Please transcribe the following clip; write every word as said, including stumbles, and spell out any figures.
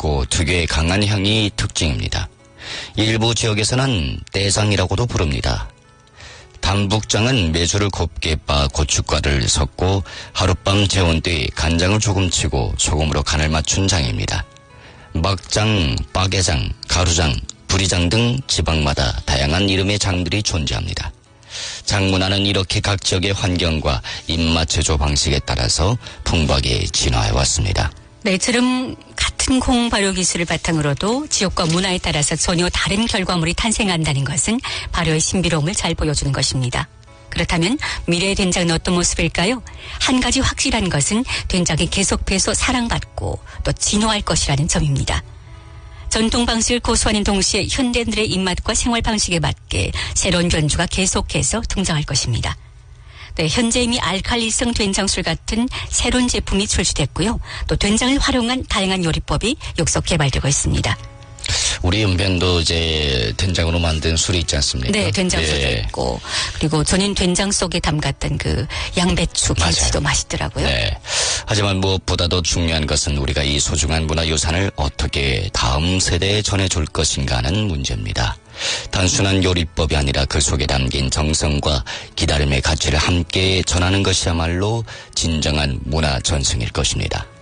맑고 특유의 강한 향이 특징입니다. 일부 지역에서는 떼장이라고도 부릅니다. 담북장은 메주를 곱게 빻아 고춧가루를 섞고 하룻밤 재운 뒤 간장을 조금 치고 소금으로 간을 맞춘 장입니다. 막장, 빠개장, 가루장, 부리장 등 지방마다 다양한 이름의 장들이 존재합니다. 장문화는 이렇게 각 지역의 환경과 입맛 제조 방식에 따라서 풍부하게 진화해 왔습니다. 네, 이처럼 같은 콩 발효 기술을 바탕으로도 지역과 문화에 따라서 전혀 다른 결과물이 탄생한다는 것은 발효의 신비로움을 잘 보여주는 것입니다. 그렇다면 미래의 된장은 어떤 모습일까요? 한 가지 확실한 것은 된장이 계속해서 사랑받고 또 진화할 것이라는 점입니다. 전통 방식을 고수하는 동시에 현대인들의 입맛과 생활 방식에 맞게 새로운 변주가 계속해서 등장할 것입니다. 네, 현재 이미 알칼리성 된장술 같은 새로운 제품이 출시됐고요. 또 된장을 활용한 다양한 요리법이 육속 개발되고 있습니다. 우리 은변도 이제 된장으로 만든 술이 있지 않습니까? 네, 된장술도 네. 있고 그리고 저는 된장 속에 담갔던 그 양배추 김치도 맛있더라고요. 네. 하지만 무엇보다도 중요한 것은 우리가 이 소중한 문화유산을 어떻게 다음 세대에 전해줄 것인가 하는 문제입니다. 단순한 요리법이 아니라 그 속에 담긴 정성과 기다림의 가치를 함께 전하는 것이야말로 진정한 문화 전승일 것입니다.